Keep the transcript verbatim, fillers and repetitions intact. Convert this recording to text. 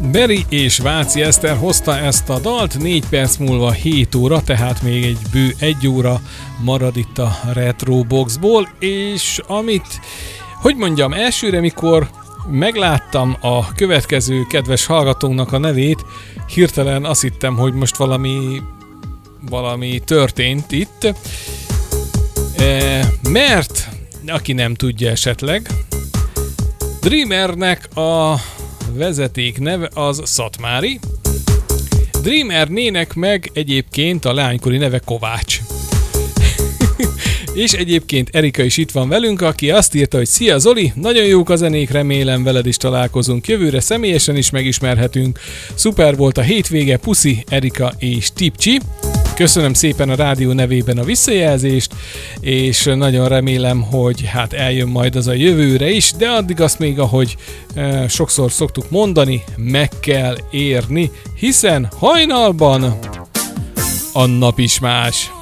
Beri és Váci Eszter hozta ezt a dalt, négy perc múlva hét óra, tehát még egy bő egy óra marad itt a Retro Boxból, és amit, hogy mondjam, elsőre, mikor megláttam a következő kedves hallgatónknak a nevét, hirtelen azt hittem, hogy most valami, valami történt itt, e, mert, aki nem tudja esetleg, Dreamernek a vezeték neve az Szatmári, Dreamer nének meg egyébként a leánykori neve Kovács. És egyébként Erika is itt van velünk, aki azt írta, hogy szia Zoli, nagyon jók a zenék, remélem veled is találkozunk jövőre, személyesen is megismerhetünk. Szuper volt a hétvége, puszi, Erika és Tipcsi. Köszönöm szépen a rádió nevében a visszajelzést, és nagyon remélem, hogy hát eljön majd az a jövőre is, de addig azt még, ahogy e, sokszor szoktuk mondani, meg kell érni, hiszen hajnalban a nap is más.